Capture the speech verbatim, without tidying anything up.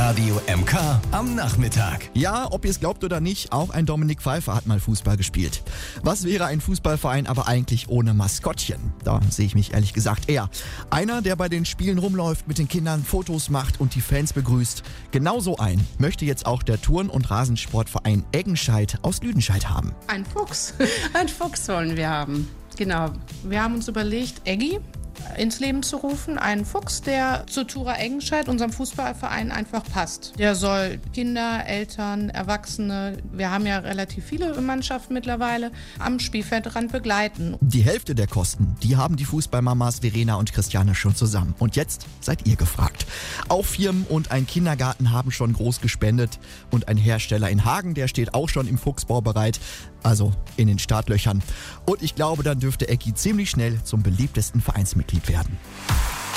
Radio M K am Nachmittag. Ja, ob ihr es glaubt oder nicht, auch ein Dominik Pfeiffer hat mal Fußball gespielt. Was wäre ein Fußballverein aber eigentlich ohne Maskottchen? Da sehe ich mich ehrlich gesagt eher. Einer, der bei den Spielen rumläuft, mit den Kindern Fotos macht und die Fans begrüßt. Genauso einen möchte jetzt auch der Turn- und Rasensportverein Eggenscheid aus Lüdenscheid haben. Ein Fuchs. Ein Fuchs wollen wir haben. Genau. Wir haben uns überlegt, Eggi ins Leben zu rufen. Einen Fuchs, der zu Tura Eggenscheid, unserem Fußballverein, einfach passt. Der soll Kinder, Eltern, Erwachsene, wir haben ja relativ viele Mannschaften mittlerweile, am Spielfeldrand begleiten. Die Hälfte der Kosten, die haben die Fußballmamas Verena und Christiane schon zusammen. Und jetzt seid ihr gefragt. Auch Firmen und ein Kindergarten haben schon groß gespendet. Und ein Hersteller in Hagen, der steht auch schon im Fuchsbau bereit. Also in den Startlöchern. Und ich glaube, dann dürfte Eggi ziemlich schnell zum beliebtesten Vereinsmitglied werden.